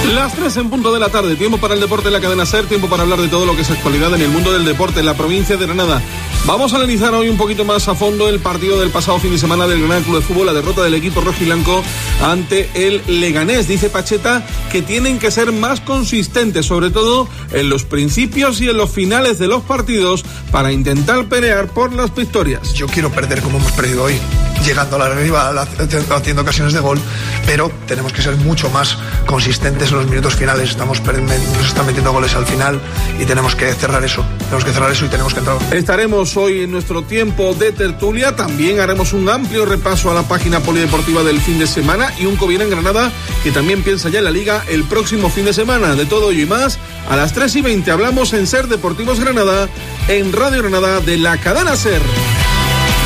Las 3 en punto de la tarde, tiempo para el deporte en la cadena SER, tiempo para hablar de todo lo que es actualidad en el mundo del deporte en la provincia de Granada. Vamos a analizar hoy un poquito más a fondo el partido del pasado fin de semana del Granada Club de Fútbol, la derrota del equipo rojiblanco ante el Leganés. Dice Pacheta que tienen que ser más consistentes, sobre todo en los principios y en los finales de los partidos, para intentar pelear por las victorias. Yo quiero perder como hemos perdido hoy, llegando a la rival, haciendo ocasiones de gol, pero tenemos que ser mucho más consistentes en los minutos finales. Nos están metiendo goles al final y tenemos que cerrar eso y tenemos que entrar. Estaremos hoy en nuestro tiempo de tertulia, también haremos un amplio repaso a la página polideportiva del fin de semana y un Coviera en Granada que también piensa ya en la Liga el próximo fin de semana. De todo ello y más, a las 3:20 hablamos en SER Deportivos Granada, en Radio Granada de la cadena SER.